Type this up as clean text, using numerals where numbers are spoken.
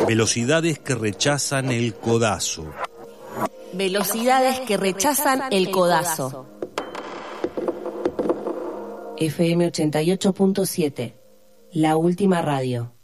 Velocidades que rechazan el codazo. Velocidades que rechazan el codazo. FM 88.7, la última radio.